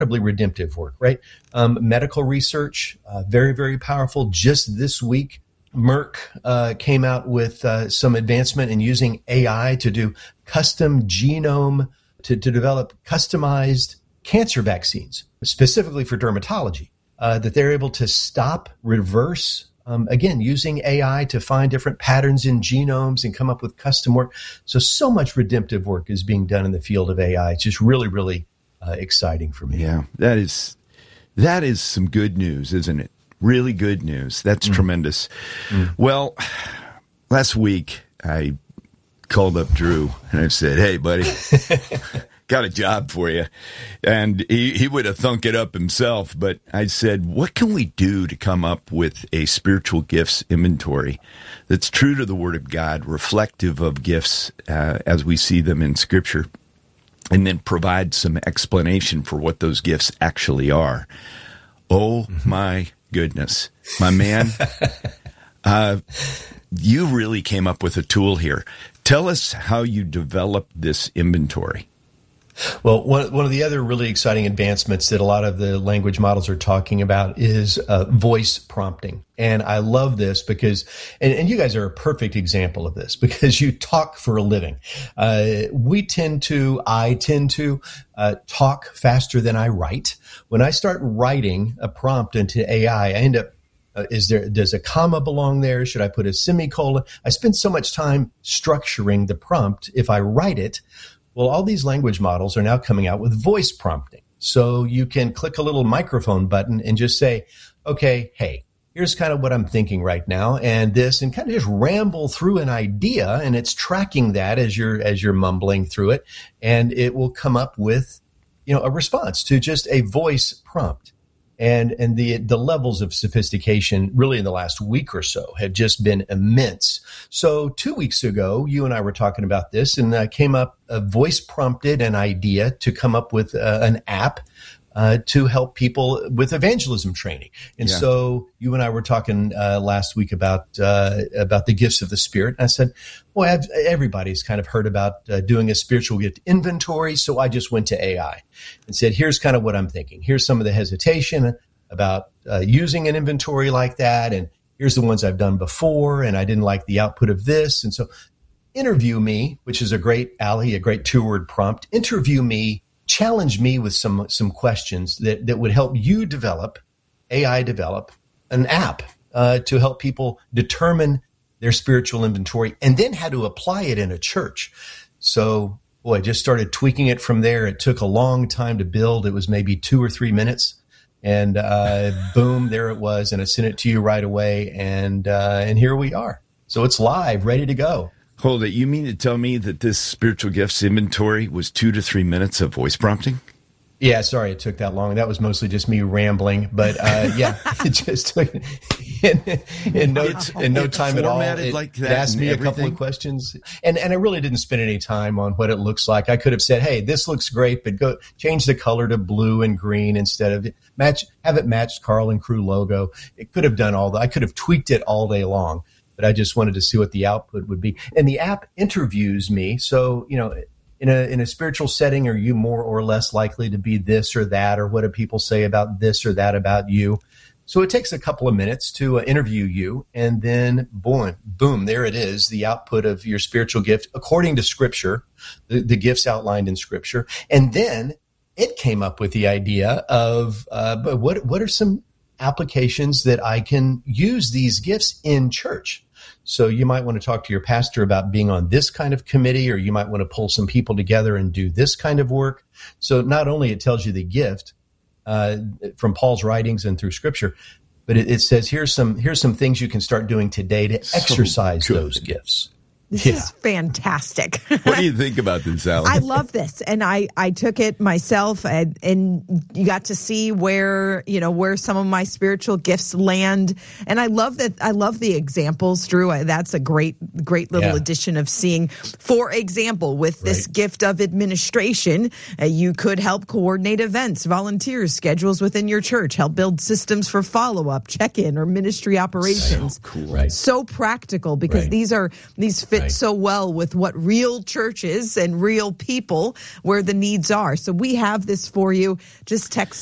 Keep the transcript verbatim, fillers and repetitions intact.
incredibly redemptive work, right? Um, medical research, uh, very, very powerful. Just this week, Merck uh, came out with uh, some advancement in using A I to do custom genome, to, to develop customized cancer vaccines, specifically for dermatology, uh, that they're able to stop, reverse, um, again, using A I to find different patterns in genomes and come up with custom work. So, so much redemptive work is being done in the field of A I. It's just really, really uh, exciting for me. Yeah, that is, that is some good news, isn't it? Really good news. That's mm. tremendous. Mm. Well, last week I called up Drew and I said, "Hey, buddy, got a job for you." And he, he would have thunk it up himself. But I said, what can we do to come up with a spiritual gifts inventory that's true to the Word of God, reflective of gifts uh, as we see them in Scripture, and then provide some explanation for what those gifts actually are? Oh, mm-hmm. my goodness, my man, uh, you really came up with a tool here. Tell us how you developed this inventory. Well, one, one of the other really exciting advancements that a lot of the language models are talking about is uh, voice prompting. And I love this because, and, and you guys are a perfect example of this because you talk for a living. Uh, we tend to, I tend to uh, talk faster than I write. When I start writing a prompt into A I, I end up Uh, is there, does a comma belong there? Should I put a semicolon? I spend so much time structuring the prompt. If I write it, well, all these language models are now coming out with voice prompting. So you can click a little microphone button and just say, okay, hey, here's kind of what I'm thinking right now, and this, and kind of just ramble through an idea, and it's tracking that as you're, as you're mumbling through it, and it will come up with, you know, a response to just a voice prompt. And and the the levels of sophistication really in the last week or so have just been immense. So two weeks ago, you and I were talking about this, and uh, came up, uh, voice prompted an idea to come up with uh, an app uh, to help people with evangelism training. And yeah. so you and I were talking uh, last week about uh, about the gifts of the Spirit. And I said, boy, I've, everybody's kind of heard about uh, doing a spiritual gift inventory. So I just went to A I and said, here's kind of what I'm thinking. Here's some of the hesitation about uh, using an inventory like that. And here's the ones I've done before. And I didn't like the output of this. And so interview me, which is a great, Allie, a great two-word prompt. Interview me, challenge me with some some questions that, that would help you develop, A I develop, an app uh, to help people determine their spiritual inventory and then how to apply it in a church. So, boy, I just started tweaking it from there. It took a long time to build. It was maybe two or three minutes. And uh, boom, there it was. And I sent it to you right away. And uh, and here we are. So it's live, ready to go. Hold it. You mean to tell me that this spiritual gifts inventory was two to three minutes of voice prompting? Yeah, sorry it took that long. That was mostly just me rambling. But uh, yeah, it just took in, in no, in no time at all. It, like it asked me everything. a couple of questions. And and I really didn't spend any time on what it looks like. I could have said, hey, this looks great, but go change the color to blue and green instead of match, have it match Carl and Crew logo. It could have done all that. I could have tweaked it all day long. But I just wanted to see what the output would be. And the app interviews me. So, you know, in a in a spiritual setting, are you more or less likely to be this or that? Or what do people say about this or that about you? So it takes a couple of minutes to uh, interview you. And then, boom, boom, there it is, the output of your spiritual gift according to Scripture, the, the gifts outlined in Scripture. And then it came up with the idea of uh, but what what are some applications that I can use these gifts in church? So you might want to talk to your pastor about being on this kind of committee, or you might want to pull some people together and do this kind of work. So not only it tells you the gift uh, from Paul's writings and through Scripture, but it, it says here's some here's some things you can start doing today to exercise so those gifts. This yeah. is fantastic. What do you think about this, Alan? I love this. And I, I took it myself and, and you got to see where, you know, where some of my spiritual gifts land. And I love that. I love the examples, Drew. That's a great, great little yeah. addition of seeing, for example, with this right. gift of administration, uh, you could help coordinate events, volunteers, schedules within your church, help build systems for follow-up, check-in, or ministry operations. So cool. Right. So practical because right. these are, these fit fit right. so well with what real churches and real people where the needs are. So we have this for you. Just text